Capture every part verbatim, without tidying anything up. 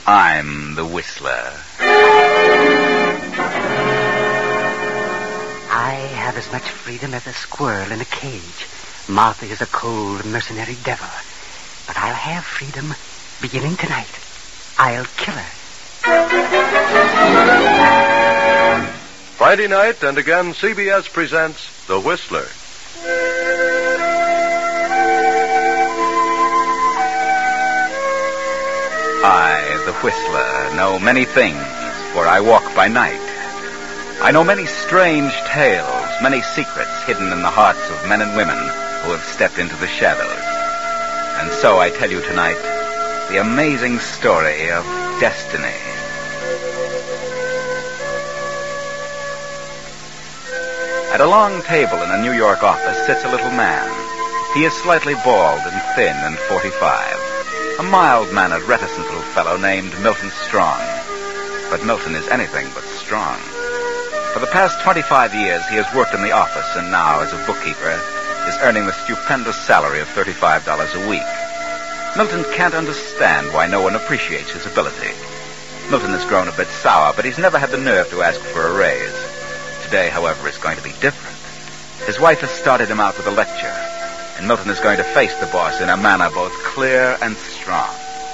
I'm the Whistler. I have as much freedom as a squirrel in a cage. Martha is a cold, mercenary devil. But I'll have freedom beginning tonight. I'll kill her. Friday night, and again, C B S presents The Whistler. I, the Whistler, know many things, for I walk by night. I know many strange tales, many secrets hidden in the hearts of men and women who have stepped into the shadows. And so I tell you tonight the amazing story of destiny. At a long table in a New York office sits a little man. He is slightly bald and thin and forty-five. A mild-mannered, reticent little fellow named Milton Strong. But Milton is anything but strong. For the past twenty-five years, he has worked in the office, and now, as a bookkeeper, is earning the stupendous salary of thirty-five dollars a week. Milton can't understand why no one appreciates his ability. Milton has grown a bit sour, but he's never had the nerve to ask for a raise. Today, however, is going to be different. His wife has started him out with a lecture, and Milton is going to face the boss in a manner both clear and strong.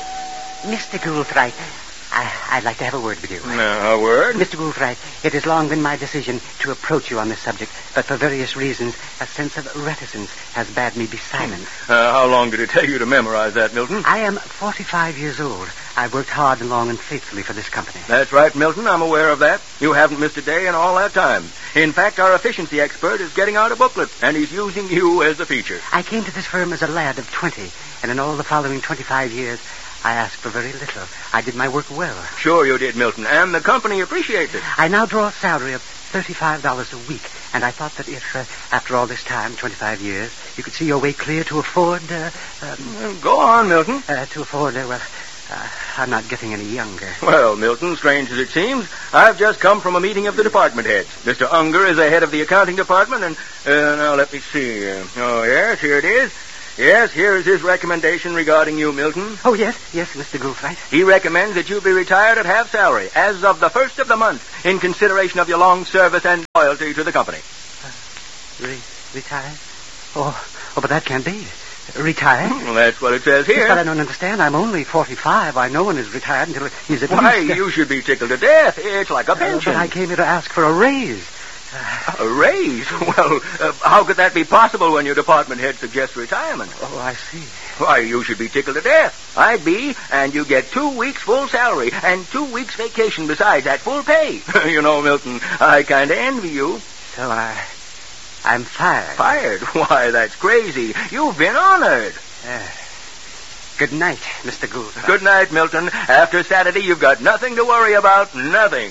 Mister Goulthright, I, I'd like to have a word with you. Uh, a word? Mister Goulthright, it has long been my decision to approach you on this subject, but for various reasons, a sense of reticence has bade me be silent. Uh, how long did it take you to memorize that, Milton? I am forty-five years old. I've worked hard and long and faithfully for this company. That's right, Milton. I'm aware of that. You haven't missed a day in all that time. In fact, our efficiency expert is getting out a booklet, and he's using you as the feature. I came to this firm as a lad of twenty, and in all the following twenty-five years, I asked for very little. I did my work well. Sure you did, Milton, and the company appreciates it. I now draw a salary of thirty-five dollars a week, and I thought that if, uh, after all this time, twenty-five years, you could see your way clear to afford, uh, um, Go on, Milton. Uh, to afford, uh, well, uh, I'm not getting any younger. Well, Milton, strange as it seems, I've just come from a meeting of the department heads. Mister Unger is the head of the accounting department, and, uh, now let me see. Uh, oh, yes, here it is. Yes, here is his recommendation regarding you, Milton. Oh, yes, yes, Mister Goulthright. He recommends that you be retired at half salary, as of the first of the month, in consideration of your long service and loyalty to the company. Uh, re- retired? Oh, oh, but that can't be. Retired? Well, that's what it says here. Yes, but I don't understand. I'm only forty-five. Why, no one is retired until he's at Why, least... you should be tickled to death. It's like a Uh, pension. but I came here to ask for a raise. A raise? Well, uh, how could that be possible when your department head suggests retirement? Oh, I see. Why, you should be tickled to death. I'd be, and you get two weeks full salary and two weeks vacation besides at full pay. You know, Milton, I kind of envy you. So I... I'm fired. Fired? Why, that's crazy. You've been honored. Uh, good night, Mister Gould. Good night, Milton. After Saturday, you've got nothing to worry about. Nothing.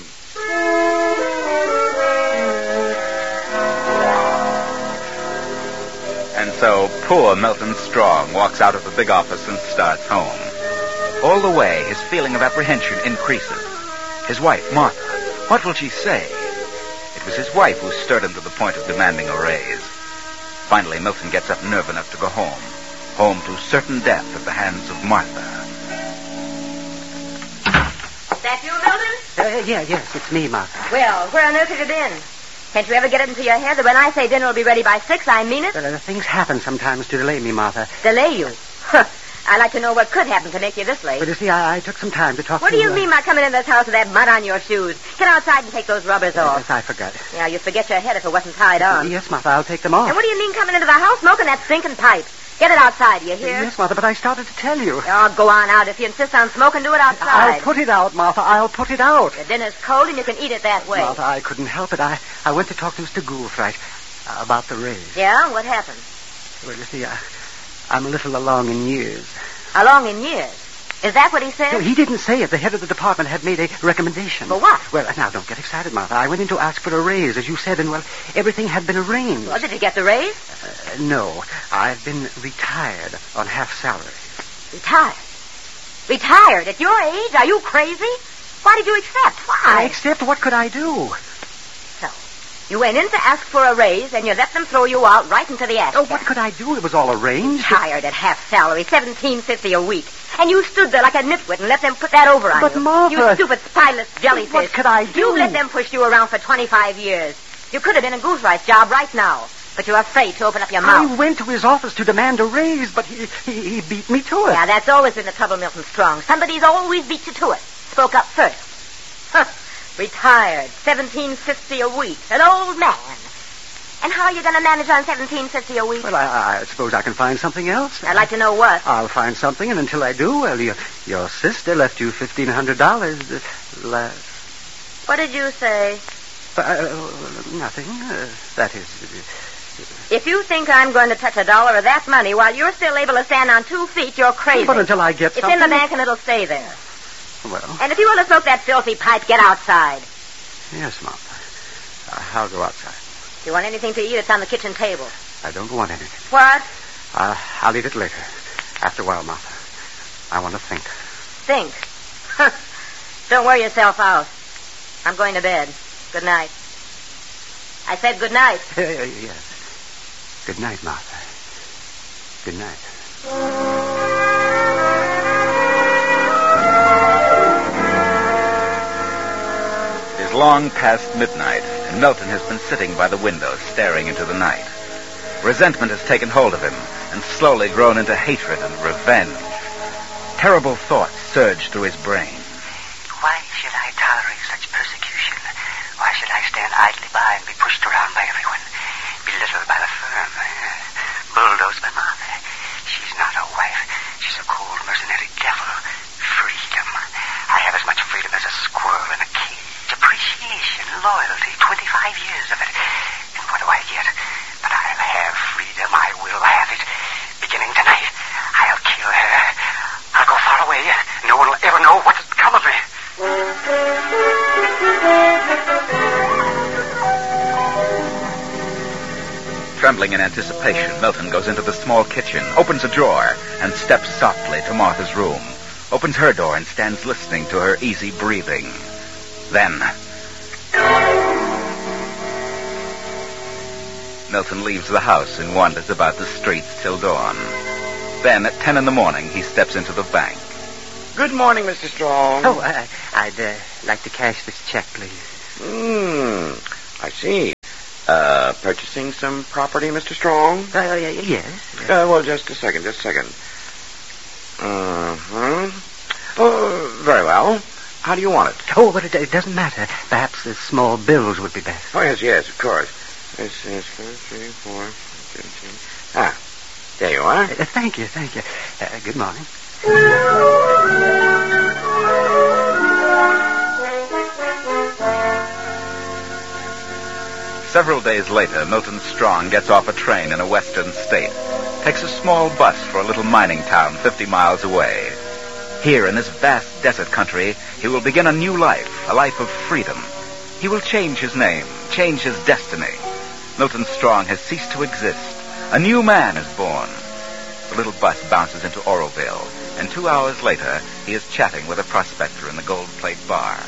And so poor Milton Strong walks out of the big office and starts home. All the way, his feeling of apprehension increases. His wife, Martha, what will she say? It was his wife who stirred him to the point of demanding a raise. Finally, Milton gets up nerve enough to go home. Home to certain death at the hands of Martha. Is that you, Milton? Uh, yeah, yes, it's me, Martha. Well, where on earth have you been? Can't you ever get it into your head that when I say dinner will be ready by six, I mean it? Well, uh, things happen sometimes to delay me, Martha. Delay you? Huh. I'd like to know what could happen to make you this late. But you see, I, I took some time to talk What to do you uh, mean by coming in this house with that mud on your shoes? Get outside and take those rubbers uh, off. Yes, I forgot. Yeah, you'd forget your head if it wasn't tied on. Uh, yes, Martha, I'll take them off. And what do you mean coming into the house smoking that stinking pipe? Get it outside, you hear? Yes, Martha, but I started to tell you. Oh, go on out. If you insist on smoking, do it outside. I'll put it out, Martha. I'll put it out. The dinner's cold and you can eat it that way. Martha, I couldn't help it. I, I went to talk to Mister Goulthright uh, about the raise. Yeah? What happened? Well, you see, I, I'm a little along in years. Along in years? Is that what he said? No, he didn't say it. The head of the department had made a recommendation. For what? Well, now, don't get excited, Martha. I went in to ask for a raise, as you said, and, well, everything had been arranged. Well, did you get the raise? Uh, no. I've been retired on half salary. Retired? Retired? At your age? Are you crazy? Why did you accept? Why? Except, what could I do? So, You went in to ask for a raise, and you let them throw you out right into the ash Oh, can. what could I do? It was all arranged. Hired at half salary, seventeen fifty a week. And you stood there like a nitwit and let them put that over on But, you. Martha- You stupid, spineless jellyfish. What could I do? You let them push you around for twenty-five years. You could have been in Goose Rice's job right now. But you're afraid to open up your mouth. I went to his office to demand a raise, but he, he, he beat me to it. Yeah, that's always been the trouble, Milton Strong. Somebody's always beat you to it. Spoke up first. Huh. Retired, seventeen fifty a week. An old man. And how are you going to manage on seventeen fifty a week? Well, I, I suppose I can find something else. I'd like to know what. I'll find something, and until I do, well, your, your sister left you fifteen hundred dollars last. What did you say? Uh, nothing. Uh, that is... Uh, If you think I'm going to touch a dollar of that money while you're still able to stand on two feet, you're crazy. But until I get It's something... in the bank and it'll stay there. Well, And if you want to smoke that filthy pipe, get outside. yes, Martha. Uh, I'll go outside. If you want anything to eat, it's on the kitchen table. I don't want anything. What? Uh, I'll eat it later. After a while, Martha. I want to think. Think. Don't wear yourself out. I'm going to bed. Good night. I said good night. Uh, yes. Good night, Martha. Good night. It is long past midnight, and Milton has been sitting by the window, staring into the night. Resentment has taken hold of him, and slowly grown into hatred and revenge. Terrible thoughts surge through his brain. Why should I tolerate such persecution? Why should I stand idly by and be pushed around by everyone? Belittled by the firm? Bulldozed by Martha? She's not a wife. She's a cold, mercenary devil. Freedom. I have as much freedom as a squirrel in a cage. Appreciation, loyalty, twenty-five years of it. And what do I get? But I'll have freedom. I will have it. Beginning tonight, I'll kill her. I'll go far away. No one will ever know what's become of me. Trembling in anticipation, Milton goes into the small kitchen, opens a drawer, and steps softly to Martha's room. Opens her door and stands listening to her easy breathing. Then... Milton leaves the house and wanders about the streets till dawn. Then, at ten in the morning, he steps into the bank. Good morning, Mister Strong. Oh, I, I'd uh, like to cash this check, please. Hmm, I see. Uh, purchasing some property, Mister Strong? Uh, yes. Uh, well, just a second, just a second. Uh-huh. Oh, very well. How do you want it? Oh, but it, it doesn't matter. Perhaps the small bills would be best. Oh, yes, yes, of course. This is four, three, four, fifteen. Ah, there you are. Uh, thank you, thank you. Uh, good morning. Several days later, Milton Strong gets off a train in a western state, takes a small bus for a little mining town fifty miles away. Here, in this vast desert country, he will begin a new life, a life of freedom. He will change his name, change his destiny. Milton Strong has ceased to exist. A new man is born. The little bus bounces into Oroville, and two hours later, he is chatting with a prospector in the Gold Plate Bar.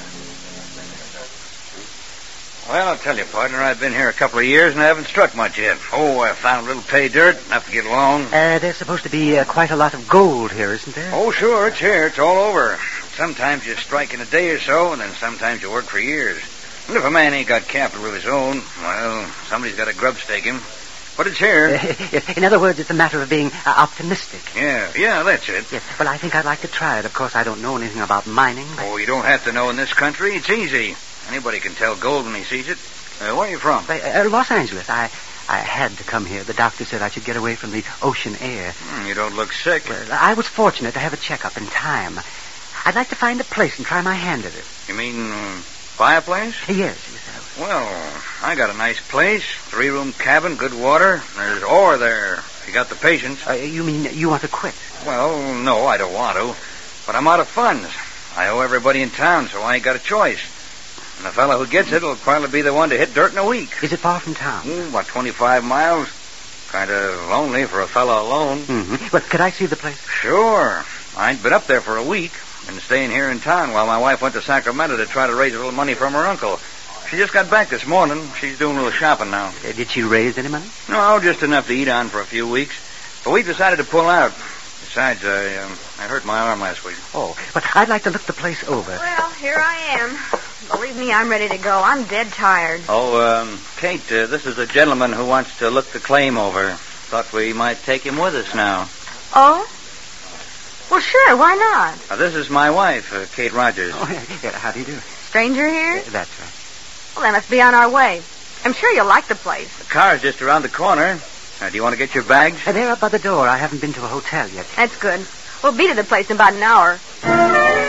Well, I'll tell you, partner, I've been here a couple of years and I haven't struck much yet. Oh, I found a little pay dirt, enough to get along. Uh, there's supposed to be uh, quite a lot of gold here, isn't there? Oh, sure, it's here. It's all over. Sometimes you strike in a day or so, and then sometimes you work for years. And if a man ain't got capital of his own, well, somebody's got to grub stake him. But it's here. In other words, it's a matter of being uh, optimistic. Yeah, yeah, that's it. Yes, well, I think I'd like to try it. Of course, I don't know anything about mining. But... Oh, you don't have to know in this country. It's easy. Anybody can tell gold when he sees it. Uh, where are you from? Uh, Los Angeles. I I had to come here. The doctor said I should get away from the ocean air. Hmm, you don't look sick. Well, I was fortunate to have a checkup in time. I'd like to find a place and try my hand at it. You mean uh, buy a place? Yes, yes. Well, I got a nice place, three-room cabin, good water. There's ore there, if you got the patience. Uh, you mean you want to quit? Well, no, I don't want to. But I'm out of funds. I owe everybody in town, so I ain't got a choice. And the fellow who gets it will probably be the one to hit dirt in a week. Is it far from town? Mm, about twenty-five miles. Kind of lonely for a fellow alone. Mm-hmm. Well, could I see the place? Sure. I ain't been up there for a week. Been staying here in town while my wife went to Sacramento to try to raise a little money from her uncle. She just got back this morning. She's doing a little shopping now. Uh, did she raise any money? No, just enough to eat on for a few weeks. But we decided to pull out. Besides, I, um, I hurt my arm last week. Oh, but I'd like to look the place over. Well, here I am. Believe me, I'm ready to go. I'm dead tired. Oh, um, Kate, uh, this is a gentleman who wants to look the claim over. Thought we might take him with us now. Oh? Well, sure, why not? Now, this is my wife, uh, Kate Rogers. Oh, yeah, yeah, how do you do? Stranger here? Uh, that's right. Well, they must be on our way. I'm sure you'll like the place. The car's just around the corner. Uh, do you want to get your bags? Uh, they're up by the door. I haven't been to a hotel yet. That's good. We'll be to the place in about an hour.